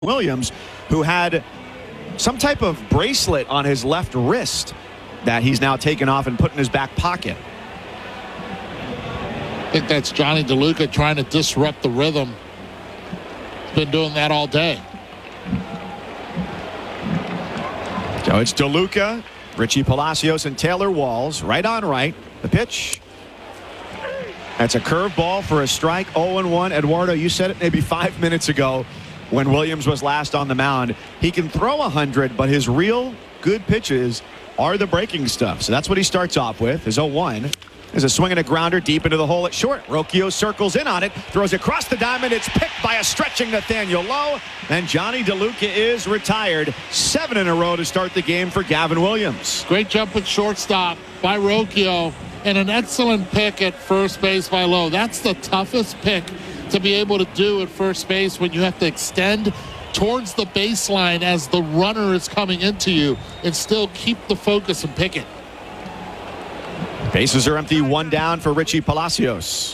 Williams, who had some type of bracelet on his left wrist that he's now taken off and put in his back pocket. I think that's Johnny DeLuca trying to disrupt the rhythm. He's been doing that all day. So it's DeLuca, Richie Palacios, and Taylor Walls. Right on right. The pitch. That's a curveball for a strike. 0-1. Eduardo, you said it maybe 5 minutes ago when Williams was last on the mound. He can throw 100, but his real good pitches are the breaking stuff. So that's what he starts off with. His 0-1. There's a swing and a grounder deep into the hole at short. Rocchio circles in on it, throws across the diamond. It's picked by a stretching Nathaniel Lowe. And Johnny DeLuca is retired. 7 in a row to start the game for Gavin Williams. Great jump at shortstop by Rocchio, and an excellent pick at first base by Lowe. That's the toughest pick to be able to do at first base, when you have to extend towards the baseline as the runner is coming into you and still keep the focus and pick it. Bases are empty. 1 down for Richie Palacios.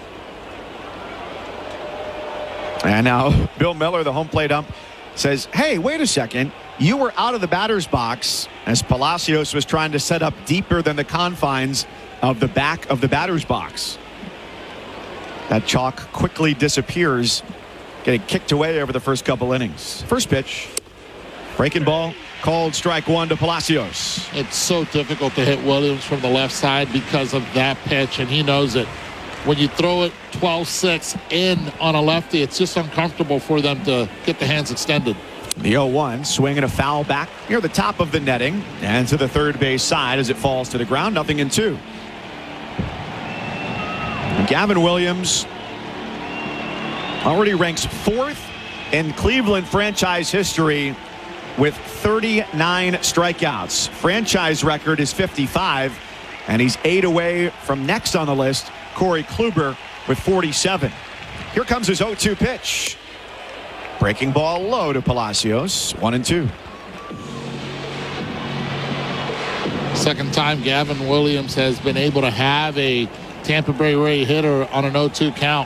And now Bill Miller, the home plate ump, says, hey, wait a second. You were out of the batter's box as Palacios was trying to set up deeper than the confines of the back of the batter's box. That chalk quickly disappears, getting kicked away over the first couple innings. First pitch. Breaking ball. Called strike 1 to Palacios. It's so difficult to hit Williams from the left side because of that pitch, and he knows it. When you throw it 12-6 in on a lefty, it's just uncomfortable for them to get the hands extended. The 0-1, swing and a foul back near the top of the netting and to the third base side as it falls to the ground. 0-2. Gavin Williams already ranks 4th in Cleveland franchise history with 39 strikeouts. Franchise record is 55, and he's 8 away from next on the list, Corey Kluber, with 47. Here comes his 0-2 pitch. Breaking ball low to Palacios. 1-2. Second time Gavin Williams has been able to have a Tampa Bay Ray hitter on an 0-2 count.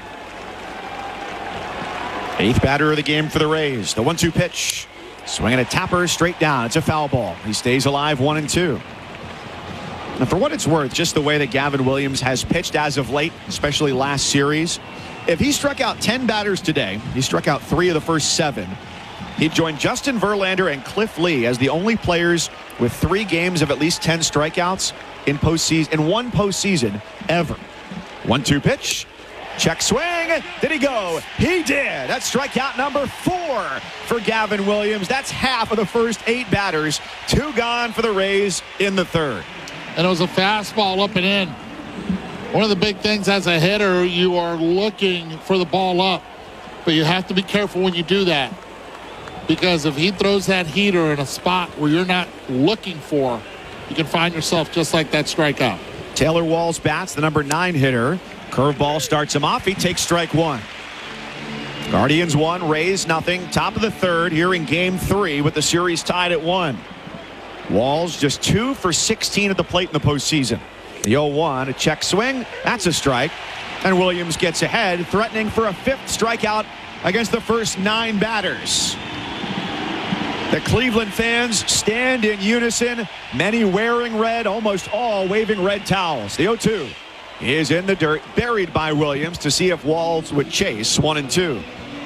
8th batter of the game for the Rays. The 1-2 pitch. Swinging a tapper straight down. It's a foul ball. He stays alive. 1-2. And for what it's worth, just the way that Gavin Williams has pitched as of late, especially last series, if he struck out 10 batters today, he struck out 3 of the first 7, he'd join Justin Verlander and Cliff Lee as the only players with 3 games of at least 10 strikeouts in one postseason ever. 1-2 pitch. Check swing. Did he go? He did. That's strikeout number 4 for Gavin Williams. That's half of the first 8 batters. 2 gone for the Rays in the third. And it was a fastball up and in. One of the big things as a hitter, you are looking for the ball up, but you have to be careful when you do that, because if he throws that heater in a spot where you're not looking for, you can find yourself just like that strikeout. Taylor Walls bats, the number 9 hitter. Curveball starts him off. He takes strike 1. Guardians 1, Rays 0. Top of the third here in game 3 with the series tied at 1. Walls just 2 for 16 at the plate in the postseason. The 0-1, a check swing. That's a strike. And Williams gets ahead, threatening for a 5th strikeout against the first 9 batters. The Cleveland fans stand in unison, many wearing red, almost all waving red towels. The 0-2 is in the dirt, buried by Williams to see if Walls would chase. 1-2.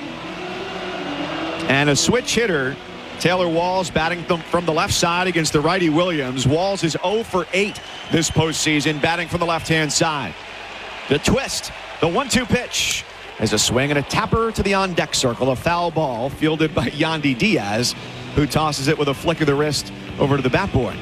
And a switch hitter, Taylor Walls, batting from the left side against the righty Williams. Walls is 0 for 8 this postseason, batting from the left-hand side. The twist, the 1-2 pitch, is a swing and a tapper to the on-deck circle. A foul ball fielded by Yandy Diaz, who tosses it with a flick of the wrist over to the bat boy.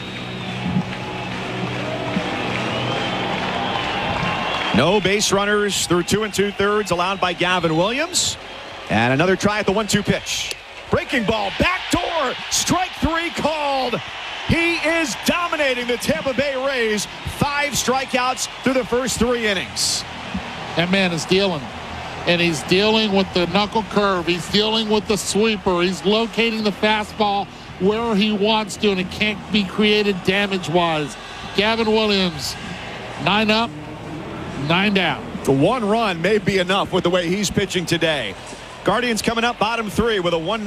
No base runners through 2 2/3 allowed by Gavin Williams. And another try at the 1-2 pitch. Breaking ball, backdoor, strike 3 called. He is dominating the Tampa Bay Rays. 5 strikeouts through the first 3 innings. That man is dealing. And he's dealing with the knuckle curve. He's dealing with the sweeper. He's locating the fastball where he wants to, and it can't be created damage-wise. Gavin Williams, 9 up, 9 down. The 1 run may be enough with the way he's pitching today. Guardians coming up bottom 3 with a 1